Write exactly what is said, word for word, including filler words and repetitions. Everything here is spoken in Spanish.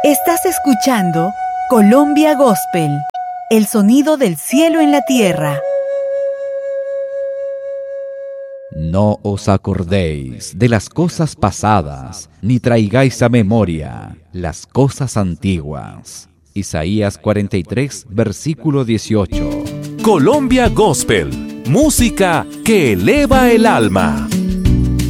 Estás escuchando Colombia Gospel, el sonido del cielo en la tierra. No os acordéis de las cosas pasadas, ni traigáis a memoria las cosas antiguas. Isaías cuarenta y tres, versículo dieciocho. Colombia Gospel, música que eleva el alma.